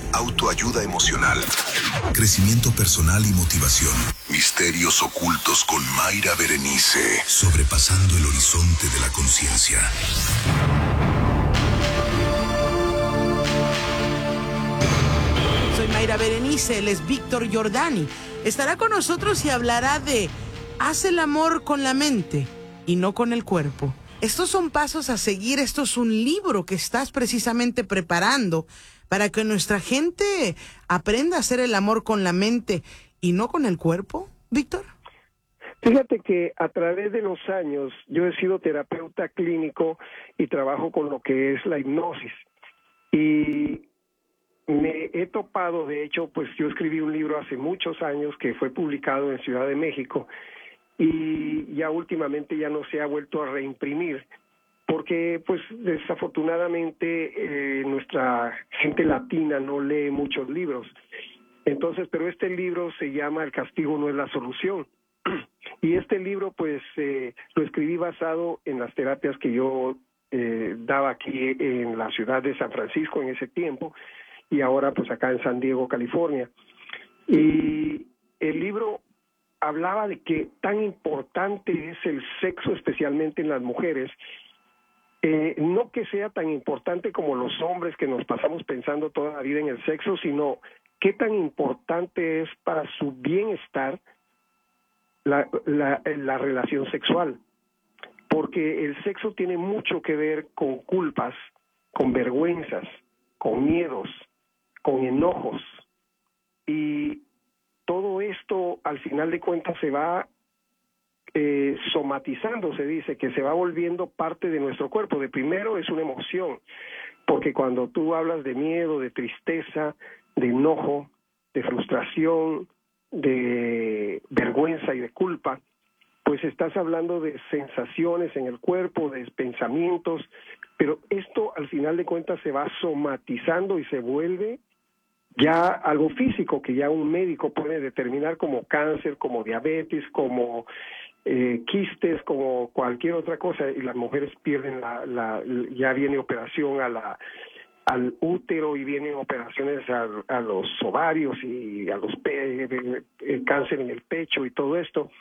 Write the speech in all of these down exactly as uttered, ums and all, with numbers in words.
autoayuda emocional, crecimiento personal y motivación. Misterios ocultos con Mayra Berenice, sobrepasando el horizonte de la conciencia. Soy Mayra Berenice, él es Víctor Giordani. Estará con nosotros y hablará de haz el amor con la mente y no con el cuerpo. Estos son pasos a seguir, esto es un libro que estás precisamente preparando para que nuestra gente aprenda a hacer el amor con la mente y no con el cuerpo, Víctor. Fíjate que a través de los años yo he sido terapeuta clínico y trabajo con lo que es la hipnosis. Y me he topado, de hecho, pues yo escribí un libro hace muchos años que fue publicado en Ciudad de México y ya últimamente ya no se ha vuelto a reimprimir porque pues desafortunadamente eh, nuestra gente latina no lee muchos libros. Entonces, pero este libro se llama El castigo no es la solución. Y este libro pues eh, lo escribí basado en las terapias que yo eh, daba aquí en la ciudad de San Francisco en ese tiempo y ahora pues acá en San Diego, California. Y el libro hablaba de que tan importante es el sexo, especialmente en las mujeres, eh, no que sea tan importante como los hombres que nos pasamos pensando toda la vida en el sexo, sino qué tan importante es para su bienestar la, la, la relación sexual. Porque el sexo tiene mucho que ver con culpas, con vergüenzas, con miedos, con enojos, y todo esto al final de cuentas se va eh, somatizando, se dice, que se va volviendo parte de nuestro cuerpo. De primero es una emoción, porque cuando tú hablas de miedo, de tristeza, de enojo, de frustración, de vergüenza y de culpa, pues estás hablando de sensaciones en el cuerpo, de pensamientos, pero esto al final de cuentas se va somatizando y se vuelve ya algo físico que ya un médico puede determinar como cáncer, como diabetes, como eh, quistes, como cualquier otra cosa, y las mujeres pierden la, la ya viene operación a la al útero y vienen operaciones a, a los ovarios y a los pe el cáncer en el pecho y todo esto.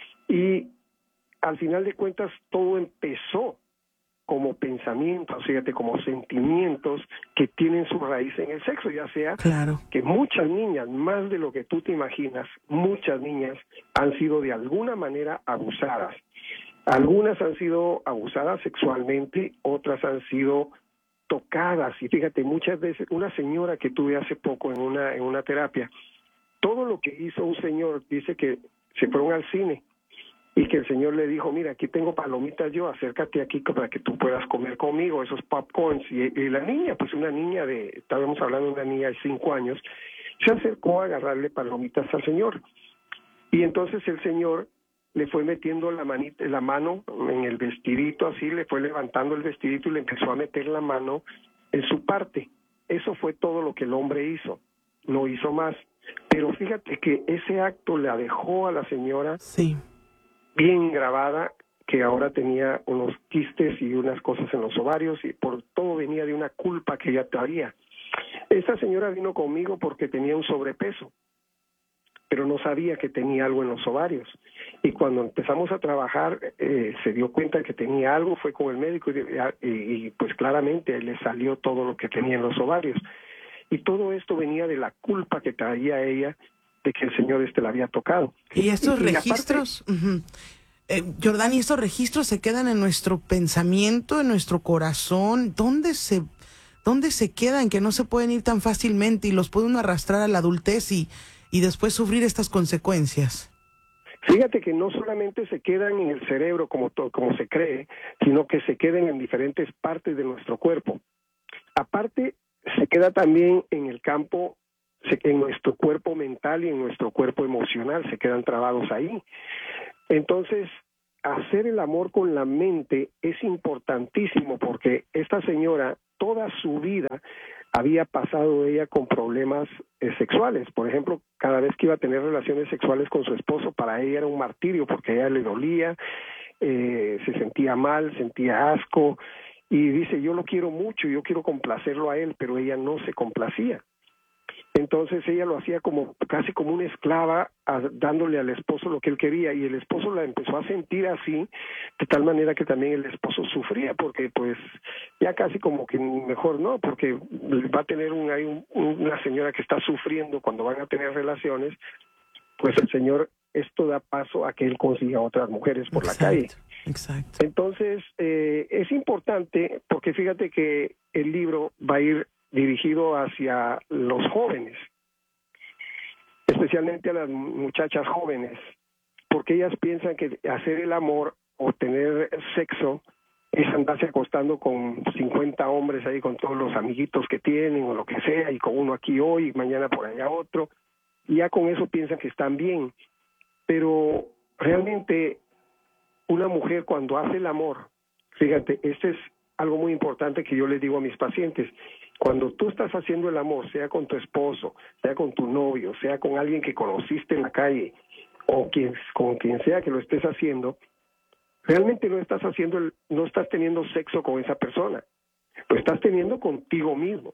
Y al final de cuentas todo empezó como pensamientos, fíjate, como sentimientos que tienen su raíz en el sexo, ya sea claro. que muchas niñas, más de lo que tú te imaginas, muchas niñas han sido de alguna manera abusadas. Algunas han sido abusadas sexualmente, otras han sido tocadas, y fíjate, muchas veces, una señora que tuve hace poco en una, en una terapia, todo lo que hizo un señor, dice que se fueron al cine, y que el señor le dijo, mira, aquí tengo palomitas yo, acércate aquí para que tú puedas comer conmigo esos popcorns. Y, y la niña, pues una niña de, estábamos hablando de una niña de cinco años, se acercó a agarrarle palomitas al señor. Y entonces el señor le fue metiendo la, manita, la mano en el vestidito, así, le fue levantando el vestidito y le empezó a meter la mano en su parte. Eso fue todo lo que el hombre hizo, no hizo más. Pero fíjate que ese acto la dejó a la señora... Sí. bien grabada, que ahora tenía unos quistes y unas cosas en los ovarios, y por todo venía de una culpa que ella traía. Esta señora vino conmigo porque tenía un sobrepeso, pero no sabía que tenía algo en los ovarios. Y cuando empezamos a trabajar, eh, se dio cuenta que tenía algo, fue con el médico, y, y, y pues claramente le salió todo lo que tenía en los ovarios. Y todo esto venía de la culpa que traía ella de que el señor este la había tocado. Y estos y, registros, y aparte, uh-huh. eh, Giordani, estos registros se quedan en nuestro pensamiento, en nuestro corazón. ¿Dónde se, dónde se quedan? Que no se pueden ir tan fácilmente y los puede uno arrastrar a la adultez y, y después sufrir estas consecuencias. Fíjate que no solamente se quedan en el cerebro como, to, como se cree, sino que se quedan en diferentes partes de nuestro cuerpo. Aparte, se queda también en el campo, en nuestro cuerpo mental y en nuestro cuerpo emocional, se quedan trabados ahí. Entonces, hacer el amor con la mente es importantísimo porque esta señora toda su vida había pasado ella con problemas eh, sexuales. Por ejemplo, cada vez que iba a tener relaciones sexuales con su esposo, para ella era un martirio porque a ella le dolía, eh, se sentía mal, sentía asco, y dice, yo lo quiero mucho, yo quiero complacerlo a él, pero ella no se complacía. Entonces ella lo hacía como casi como una esclava, a, dándole al esposo lo que él quería, y el esposo la empezó a sentir así, de tal manera que también el esposo sufría, porque pues ya casi como que mejor no, porque va a tener un, hay un, una señora que está sufriendo cuando van a tener relaciones, pues el señor, esto da paso a que él consiga otras mujeres por Exacto, la calle. Exacto. Entonces eh, es importante, porque fíjate que el libro va a ir dirigido hacia los jóvenes, especialmente a las muchachas jóvenes, porque ellas piensan que hacer el amor o tener sexo es andarse acostando con cincuenta hombres ahí, con todos los amiguitos que tienen o lo que sea, y con uno aquí hoy, mañana por allá otro, y ya con eso piensan que están bien. Pero realmente una mujer cuando hace el amor, fíjate, este es algo muy importante que yo les digo a mis pacientes: cuando tú estás haciendo el amor, sea con tu esposo, sea con tu novio, sea con alguien que conociste en la calle, o quien, con quien sea que lo estés haciendo, realmente no estás haciendo, el, no estás teniendo sexo con esa persona, lo estás teniendo contigo mismo,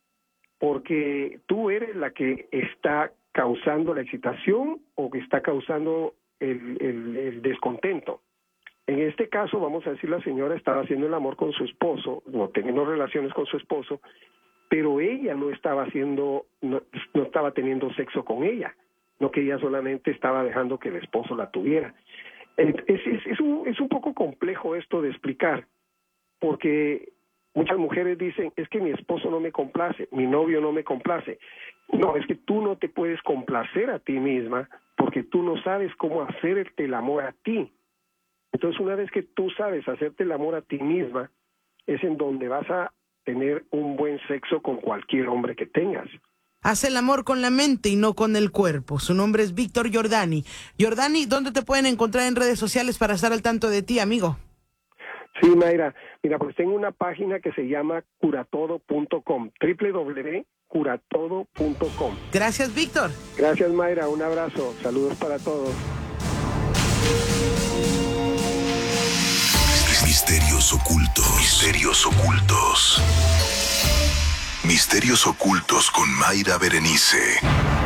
porque tú eres la que está causando la excitación o que está causando el, el, el descontento. En este caso, vamos a decir, la señora estaba haciendo el amor con su esposo, no teniendo relaciones con su esposo, pero ella no estaba haciendo, no, no estaba teniendo sexo con ella, no que ella solamente estaba dejando que el esposo la tuviera. Es, es, es, un, es un poco complejo esto de explicar, porque muchas mujeres dicen, es que mi esposo no me complace, mi novio no me complace. No, es que tú no te puedes complacer a ti misma, porque tú no sabes cómo hacerte el amor a ti. Entonces, una vez que tú sabes hacerte el amor a ti misma, es en donde vas a tener un buen sexo con cualquier hombre que tengas. Haz el amor con la mente y no con el cuerpo. Su nombre es Víctor Jordani. Jordani, ¿dónde te pueden encontrar en redes sociales para estar al tanto de ti, amigo? Sí, Mayra. Mira, pues tengo una página que se llama curatodo punto com, doble u doble u doble u punto curatodo punto com. Gracias, Víctor. Gracias, Mayra. Un abrazo. Saludos para todos. Misterios ocultos. Misterios ocultos. Misterios ocultos con Mayra Berenice.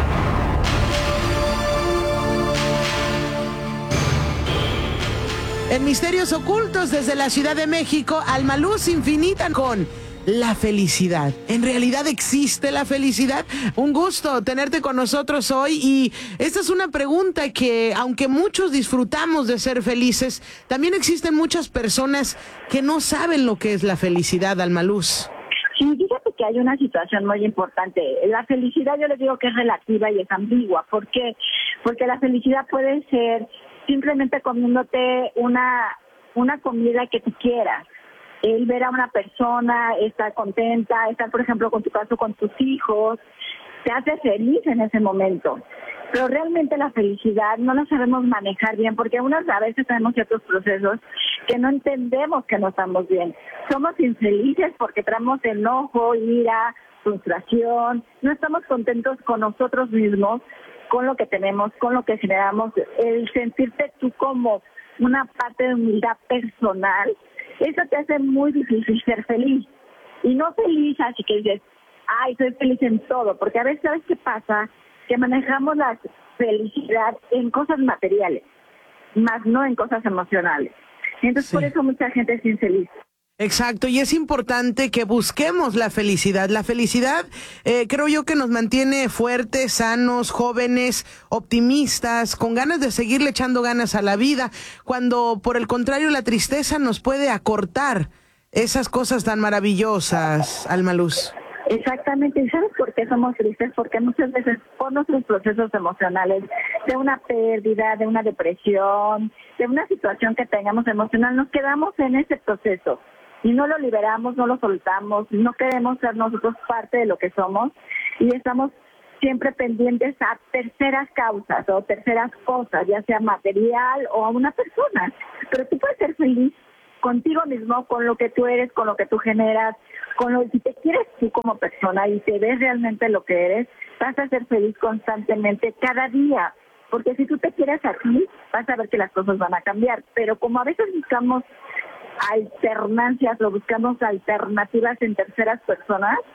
En Misterios Ocultos desde la Ciudad de México, Alma Luz Infinita con la felicidad. ¿En realidad existe la felicidad? Un gusto tenerte con nosotros hoy, y esta es una pregunta que, aunque muchos disfrutamos de ser felices, también existen muchas personas que no saben lo que es la felicidad, Alma Luz. Sí, fíjate que hay una situación muy importante. La felicidad, yo les digo que es relativa y es ambigua. ¿Por qué? Porque la felicidad puede ser simplemente comiéndote una, una comida que tú quieras. El ver a una persona, estar contenta, estar, por ejemplo, con tu caso, con tus hijos, te hace feliz en ese momento. Pero realmente la felicidad no la sabemos manejar bien, porque unas a veces tenemos ciertos procesos que no entendemos que no estamos bien. Somos infelices porque traemos enojo, ira, frustración, no estamos contentos con nosotros mismos, con lo que tenemos, con lo que generamos. El sentirte tú como una parte de humildad personal, eso te hace muy difícil ser feliz. Y no feliz así que dices, ay, soy feliz en todo, porque a veces, ¿sabes qué pasa? Que manejamos la felicidad en cosas materiales, más no en cosas emocionales. Entonces, sí, por eso mucha gente es infeliz. Exacto, y es importante que busquemos la felicidad. La felicidad eh, creo yo que nos mantiene fuertes, sanos, jóvenes, optimistas, con ganas de seguirle echando ganas a la vida, cuando por el contrario la tristeza nos puede acortar esas cosas tan maravillosas, Alma Luz. Exactamente, ¿y sabes por qué somos tristes? Porque muchas veces por nuestros procesos emocionales, de una pérdida, de una depresión, de una situación que tengamos emocional, nos quedamos en ese proceso y no lo liberamos, no lo soltamos, no queremos ser nosotros parte de lo que somos y estamos siempre pendientes a terceras causas o terceras cosas, ya sea material o a una persona. Pero tú puedes ser feliz contigo mismo, con lo que tú eres, con lo que tú generas, con lo que si te quieres tú como persona y te ves realmente lo que eres, vas a ser feliz constantemente cada día. Porque si tú te quieres a ti, vas a ver que las cosas van a cambiar. Pero como a veces buscamos alternancias o buscamos alternativas en terceras personas,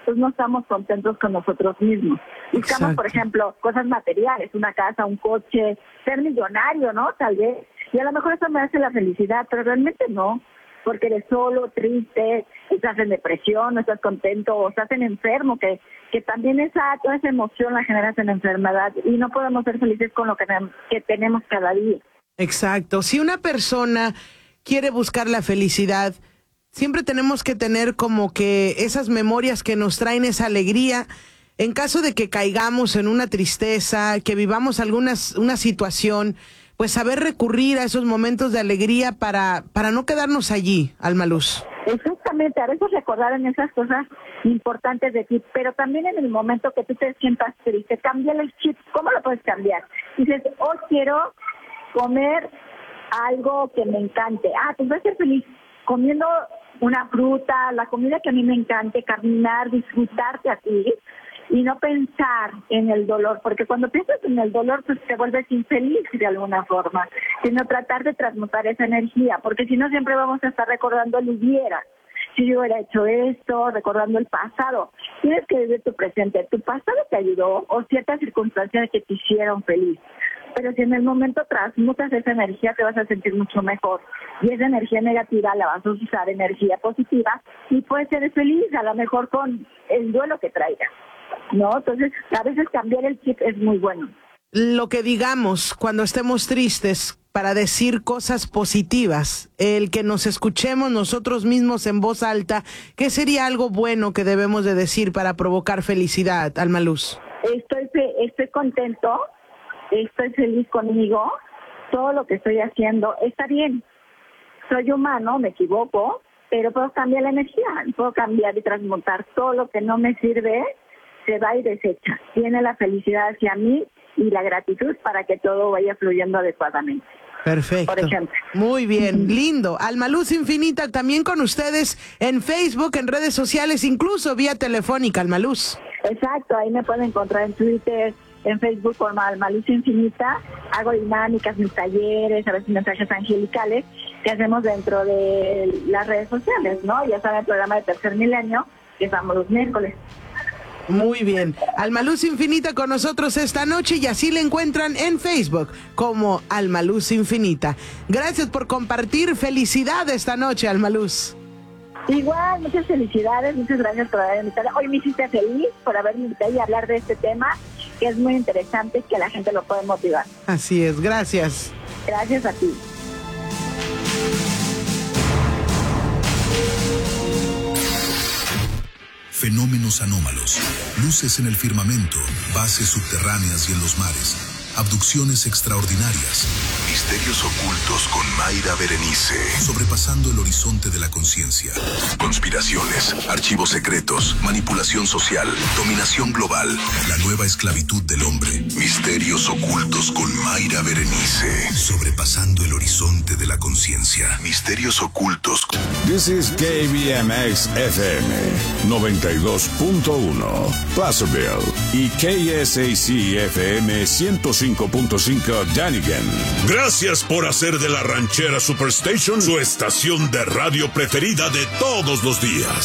pues no estamos contentos con nosotros mismos. Buscamos, Exacto. por ejemplo, cosas materiales, una casa, un coche, ser millonario, ¿no? Tal vez. Y a lo mejor eso me hace la felicidad, pero realmente no, porque eres solo, triste, estás en depresión, no estás contento, o estás en enfermo, que que también esa toda esa emoción la generas en enfermedad y no podemos ser felices con lo que, que tenemos cada día. Exacto. Si una persona quiere buscar la felicidad, siempre tenemos que tener como que esas memorias que nos traen esa alegría. En caso de que caigamos en una tristeza, que vivamos alguna una situación, pues saber recurrir a esos momentos de alegría para, para no quedarnos allí, Alma Luz. Exactamente, a veces recordar en esas cosas importantes de ti, pero también en el momento que tú te sientas triste, cámbiale el chip. ¿Cómo lo puedes cambiar? Dices, hoy quiero comer algo que me encante. Ah, pues voy a ser feliz comiendo una fruta, la comida que a mí me encante, caminar, disfrutarte a ti y no pensar en el dolor, porque cuando piensas en el dolor pues te vuelves infeliz de alguna forma, sino tratar de transmutar esa energía, porque si no siempre vamos a estar recordando el hubiera. Si yo hubiera hecho esto, recordando el pasado. Tienes que vivir tu presente. Tu pasado te ayudó o ciertas circunstancias que te hicieron feliz. Pero si en el momento transmutas esa energía, te vas a sentir mucho mejor. Y esa energía negativa la vas a usar energía positiva y puedes ser feliz, a lo mejor con el duelo que traiga, ¿no? Entonces, a veces cambiar el chip es muy bueno. Lo que digamos cuando estemos tristes, para decir cosas positivas, el que nos escuchemos nosotros mismos en voz alta, ¿qué sería algo bueno que debemos de decir para provocar felicidad, Alma Luz? Estoy, fe- estoy contento, estoy feliz conmigo, todo lo que estoy haciendo está bien. Soy humano, me equivoco, pero puedo cambiar la energía, puedo cambiar y transmutar todo lo que no me sirve, se va y desecha. Viene la felicidad hacia mí y la gratitud para que todo vaya fluyendo adecuadamente. Perfecto. Por ejemplo. Muy bien, lindo. Alma Luz Infinita también con ustedes en Facebook, en redes sociales, incluso vía telefónica, Alma Luz. Exacto, ahí me pueden encontrar en Twitter, en Facebook como Alma Luz Infinita. Hago dinámicas, mis talleres, a veces mensajes angelicales que hacemos dentro de las redes sociales, ¿no? Ya saben, el programa de Tercer Milenio, que estamos los miércoles. Muy bien. Alma Luz Infinita con nosotros esta noche y así le encuentran en Facebook como Alma Luz Infinita. Gracias por compartir. Felicidad esta noche, Alma Luz. Igual, muchas felicidades, muchas gracias por haberme invitado. Hoy me hiciste feliz por haberme invitado y hablar de este tema, que es muy interesante y que la gente lo puede motivar. Así es, gracias. Gracias a ti. Fenómenos anómalos, luces en el firmamento, bases subterráneas y en los mares, abducciones extraordinarias, misterios ocultos con Mayra Berenice, sobrepasando el horizonte de la conciencia, conspiraciones, archivos secretos, manipulación social, dominación global, la nueva esclavitud del hombre, misterios ocultos con Mayra Berenice, sobrepasando el horizonte de la conciencia, misterios ocultos. This is K B M X F M noventa y dos punto uno, Placerville, y K S A C F M ciento cinco punto cinco Dunnigan. Gracias por hacer de la Ranchera Superstation su estación de radio preferida de todos los días.